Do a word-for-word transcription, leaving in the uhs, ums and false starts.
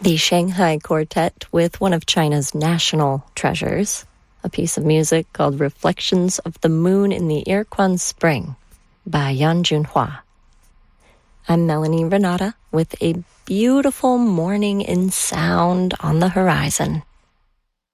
the Shanghai Quartet with one of China's national treasures, a piece of music called Reflections of the Moon in the Irquan Spring by Yan Junhua. I'm Melanie Renata with a beautiful morning in sound on the horizon.